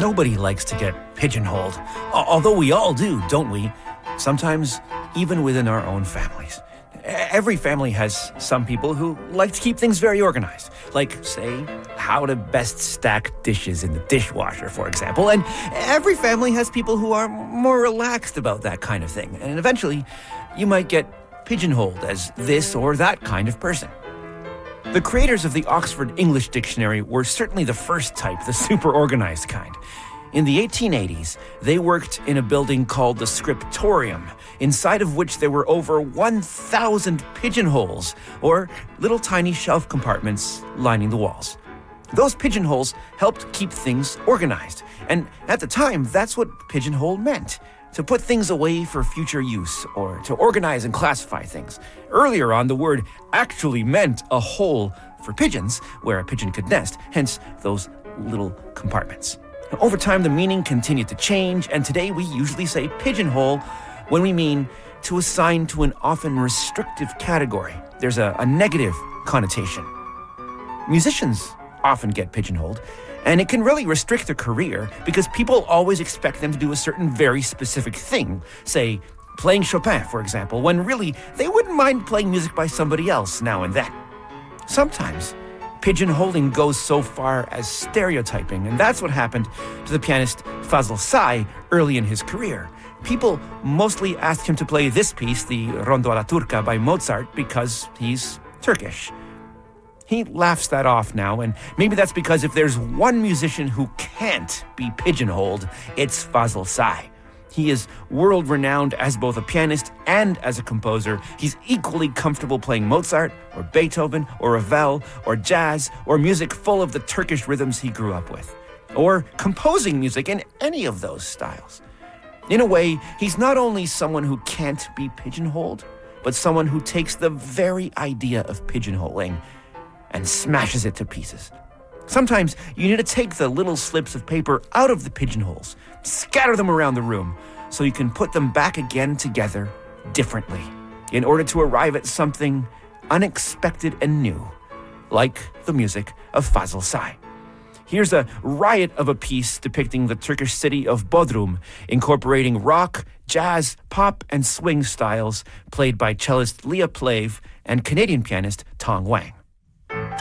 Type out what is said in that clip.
Nobody likes to get pigeonholed, although we all do, don't we? Sometimes even within our own families. Every family has some people who like to keep things very organized, like, say, how to best stack dishes in the dishwasher, for example. And every family has people who are more relaxed about that kind of thing. And eventually, you might get pigeonholed as this or that kind of person. The creators of the Oxford English Dictionary were certainly the first type, the super organized kind. In the 1880s, they worked in a building called the Scriptorium, inside of which there were over 1,000 pigeonholes, or little tiny shelf compartments lining the walls. Those pigeonholes helped keep things organized, and at the time, that's what pigeonhole meant. To put things away for future use, or to organize and classify things. Earlier on, the word actually meant a hole for pigeons, where a pigeon could nest, hence those little compartments. Over time, the meaning continued to change, and today we usually say pigeonhole when we mean to assign to an often restrictive category. There's a negative connotation. Musicians often get pigeonholed, and it can really restrict their career because people always expect them to do a certain very specific thing, say, playing Chopin, for example, when really they wouldn't mind playing music by somebody else now and then. Sometimes, pigeonholing goes so far as stereotyping, and that's what happened to the pianist Fazıl Say early in his career. People mostly asked him to play this piece, the Rondo alla Turca by Mozart, because he's Turkish. He laughs that off now, and maybe that's because if there's one musician who can't be pigeonholed, it's Fazıl Say. He is world-renowned as both a pianist and as a composer. He's equally comfortable playing Mozart, or Beethoven, or Ravel, or jazz, or music full of the Turkish rhythms he grew up with, or composing music in any of those styles. In a way, he's not only someone who can't be pigeonholed, but someone who takes the very idea of pigeonholing and smashes it to pieces. Sometimes you need to take the little slips of paper out of the pigeonholes, scatter them around the room, so you can put them back again together differently, in order to arrive at something unexpected and new, like the music of Fazıl Say. Here's a riot of a piece depicting the Turkish city of Bodrum, incorporating rock, jazz, pop, and swing styles, played by cellist Leah Plave and Canadian pianist Tong Wang.